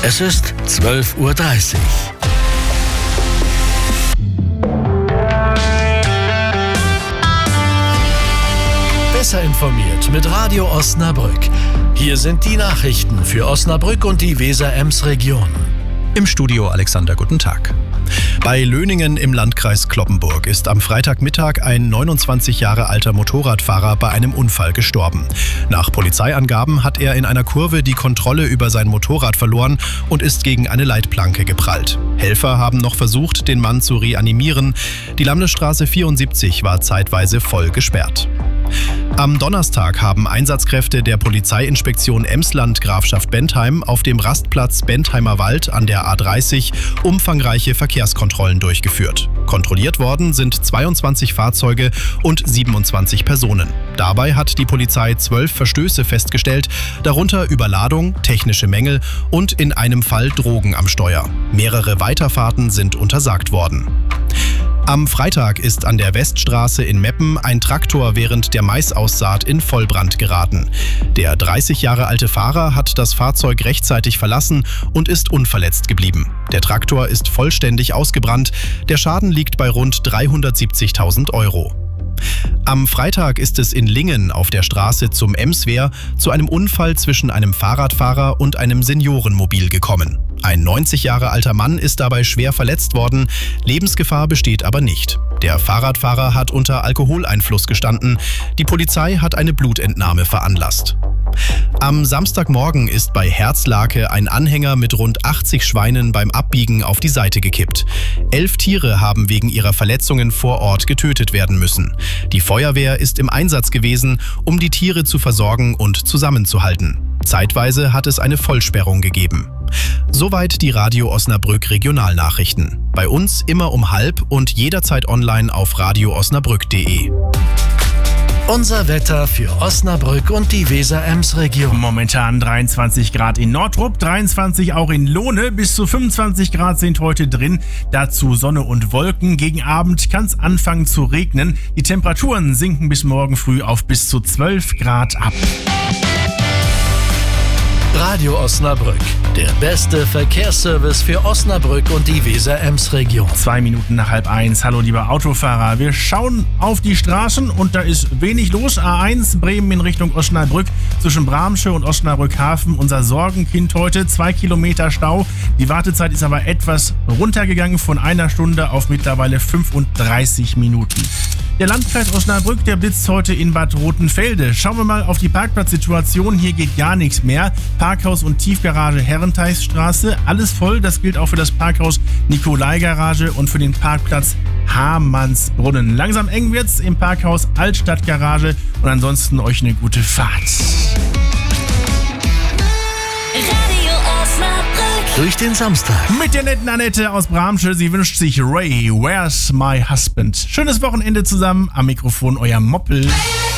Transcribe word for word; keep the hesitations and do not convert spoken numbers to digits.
Es ist zwölf Uhr dreißig. Besser informiert mit Radio Osnabrück. Hier sind die Nachrichten für Osnabrück und die Weser-Ems-Region. Im Studio Alexander, guten Tag. Bei Löningen im Landkreis Cloppenburg ist am Freitagmittag ein neunundzwanzig Jahre alter Motorradfahrer bei einem Unfall gestorben. Nach Polizeiangaben hat er in einer Kurve die Kontrolle über sein Motorrad verloren und ist gegen eine Leitplanke geprallt. Helfer haben noch versucht, den Mann zu reanimieren. Die Landesstraße vierundsiebzig war zeitweise voll gesperrt. Am Donnerstag haben Einsatzkräfte der Polizeiinspektion Emsland Grafschaft Bentheim auf dem Rastplatz Bentheimer Wald an der A dreißig umfangreiche Verkehrskontrollen durchgeführt. Kontrolliert worden sind zweiundzwanzig Fahrzeuge und siebenundzwanzig Personen. Dabei hat die Polizei zwölf Verstöße festgestellt, darunter Überladung, technische Mängel und in einem Fall Drogen am Steuer. Mehrere Weiterfahrten sind untersagt worden. Am Freitag ist an der Weststraße in Meppen ein Traktor während der Maisaussaat in Vollbrand geraten. Der dreißig Jahre alte Fahrer hat das Fahrzeug rechtzeitig verlassen und ist unverletzt geblieben. Der Traktor ist vollständig ausgebrannt. Der Schaden liegt bei rund dreihundertsiebzigtausend Euro. Am Freitag ist es in Lingen auf der Straße zum Emswehr zu einem Unfall zwischen einem Fahrradfahrer und einem Seniorenmobil gekommen. Ein neunzig Jahre alter Mann ist dabei schwer verletzt worden, Lebensgefahr besteht aber nicht. Der Fahrradfahrer hat unter Alkoholeinfluss gestanden, die Polizei hat eine Blutentnahme veranlasst. Am Samstagmorgen ist bei Herzlake ein Anhänger mit rund achtzig Schweinen beim Abbiegen auf die Seite gekippt. Elf Tiere haben wegen ihrer Verletzungen vor Ort getötet werden müssen. Die Feuerwehr ist im Einsatz gewesen, um die Tiere zu versorgen und zusammenzuhalten. Zeitweise hat es eine Vollsperrung gegeben. Soweit die Radio Osnabrück Regionalnachrichten. Bei uns immer um halb und jederzeit online auf radio osnabrück punkt de. Unser Wetter für Osnabrück und die Weser-Ems-Region. Momentan dreiundzwanzig Grad in Nordrup, dreiundzwanzig auch in Lohne, bis zu fünfundzwanzig Grad sind heute drin. Dazu Sonne und Wolken. Gegen Abend kann es anfangen zu regnen. Die Temperaturen sinken bis morgen früh auf bis zu zwölf Grad ab. Radio Osnabrück, der beste Verkehrsservice für Osnabrück und die Weser-Ems-Region. Zwei Minuten nach halb eins. Hallo lieber Autofahrer. Wir schauen auf die Straßen und da ist wenig los. A eins Bremen in Richtung Osnabrück zwischen Bramsche und Osnabrück-Hafen. Unser Sorgenkind heute. Zwei Kilometer Stau. Die Wartezeit ist aber etwas runtergegangen von einer Stunde auf mittlerweile fünfunddreißig Minuten. Der Landkreis Osnabrück, der blitzt heute in Bad Rotenfelde. Schauen wir mal auf die Parkplatzsituation. Hier geht gar nichts mehr. Parkhaus und Tiefgarage Herrenteichstraße. Alles voll. Das gilt auch für das Parkhaus Nikolai-Garage und für den Parkplatz Hamannsbrunnen. Langsam eng wird's im Parkhaus Altstadtgarage und ansonsten euch eine gute Fahrt. Durch den Samstag. Mit der netten Annette aus Bramsche. Sie wünscht sich Ray, Where's My Husband? Schönes Wochenende zusammen. Am Mikrofon euer Moppel.